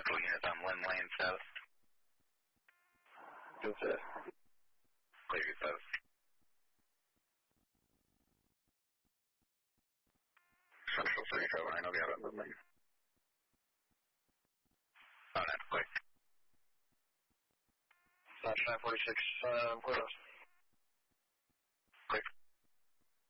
Local units on Lynn Lane South. Good set. Clear your south. Central 3, cover 9, I'll be out on the lane. Oh, that's quick. Sunshine 46, Warehouse.